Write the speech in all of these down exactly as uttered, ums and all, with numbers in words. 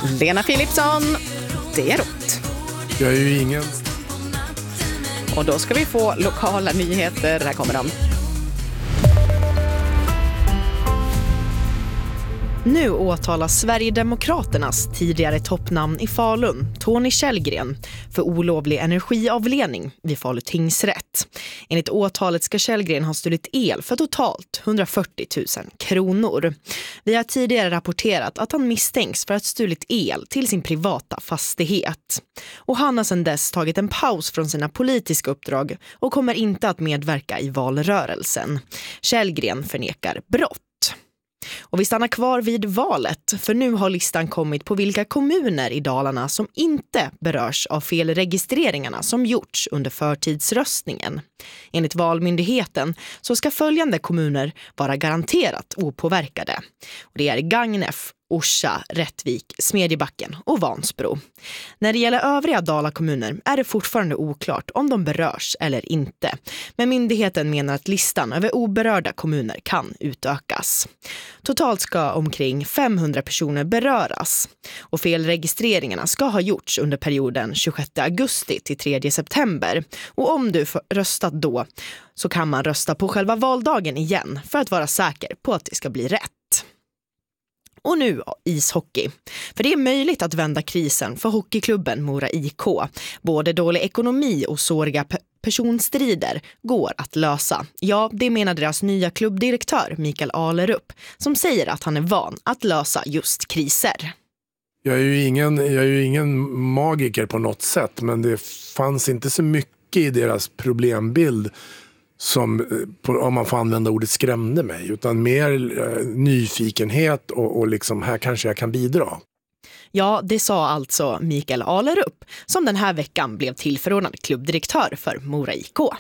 Lena Philipsson, det är rått. Jag är ju ingen. Och då ska vi få lokala nyheter. Här kommer de. Nu åtalas Sverigedemokraternas tidigare toppnamn i Falun, Tony Källgren, för olovlig energiavledning vid Falu tingsrätt. Enligt åtalet ska Källgren ha stulit el för totalt hundrafyrtio tusen kronor. Vi har tidigare rapporterat att han misstänks för att stulit el till sin privata fastighet. Och han har sedan dess tagit en paus från sina politiska uppdrag och kommer inte att medverka i valrörelsen. Källgren förnekar brott. Och vi stannar kvar vid valet, för nu har listan kommit på vilka kommuner i Dalarna som inte berörs av felregistreringarna som gjorts under förtidsröstningen. Enligt Valmyndigheten så ska följande kommuner vara garanterat opåverkade. Och det är Gagnef, Orsa, Rättvik, Smedjebacken och Vansbro. När det gäller övriga Dalakommuner är det fortfarande oklart om de berörs eller inte. Men myndigheten menar att listan över oberörda kommuner kan utökas. Totalt ska omkring femhundra personer beröras. Och felregistreringarna ska ha gjorts under perioden tjugosjätte augusti till tredje september. Och om du röstat då så kan man rösta på själva valdagen igen för att vara säker på att det ska bli rätt. Och nu ishockey. För det är möjligt att vända krisen för hockeyklubben Mora I K. Både dålig ekonomi och såriga pe- personstrider går att lösa. Ja, det menar deras nya klubbdirektör Mikael Alerup, som säger att han är van att lösa just kriser. Jag är ju ingen, jag är ju ingen magiker på något sätt, men det fanns inte så mycket i deras problembild som, om man får använda ordet, skrämde mig, utan mer eh, nyfikenhet och, och liksom, här kanske jag kan bidra. Ja, det sa alltså Mikael Alerup, som den här veckan blev tillförordnad klubbdirektör för Mora I K.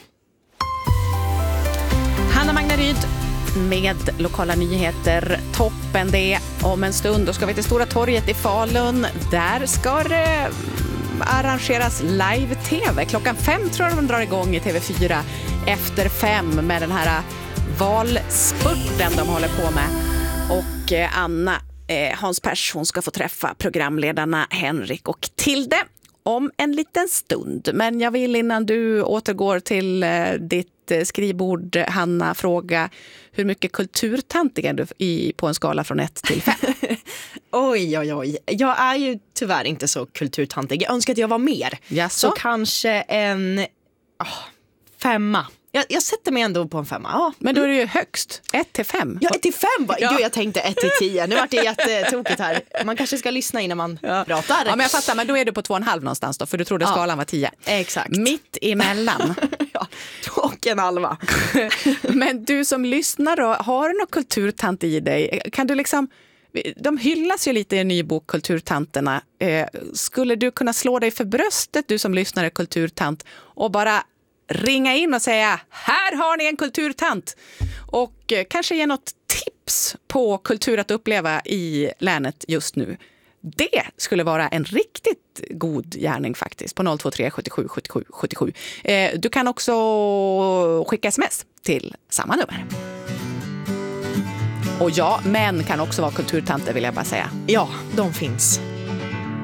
Hanna Magnaryd med lokala nyheter. Toppen det. Om en stund då ska vi till Stora torget i Falun. Där ska det arrangeras live-tv. Klockan fem tror jag de drar igång i T V fyra. Efter fem med den här valspurten de håller på med. Och eh, Anna eh, Hans Pers, hon ska få träffa programledarna Henrik och Tilde om en liten stund. Men jag vill innan du återgår till eh, ditt eh, skrivbord, Hanna, fråga hur mycket kulturtantig är du i, på en skala från ett till fem? Oj, oj, oj. Jag är ju tyvärr inte så kulturtantig. Jag önskar att jag var mer. Jaså? Så kanske en oh, femma. Jag, jag sätter mig ändå på en femma. Ja. Men då är det ju högst. ett till fem. Ja, ett till fem. Ja. Gud, jag tänkte ett till tio. Nu var det jättetokigt här. Man kanske ska lyssna innan man ja. pratar. Ja, men jag fattar. Men då är du på två och en halv någonstans då. För du trodde skalan var tio. Exakt. Mitt emellan. Ja, och en halva. Men du som lyssnar då, har du något kulturtant i dig? Kan du liksom... De hyllas ju lite i en ny bok, Kulturtanterna. Eh, skulle du kunna slå dig för bröstet, du som lyssnar är kulturtant, och bara ringa in och säga, här har ni en kulturtant, och eh, kanske ge något tips på kultur att uppleva i länet just nu. Det skulle vara en riktigt god gärning faktiskt, på noll två tre sjuttiosju sjuttiosju sjuttiosju. Eh, du kan också skicka sms till samma nummer. Och ja, män kan också vara kulturtanter, vill jag bara säga. Ja, de finns.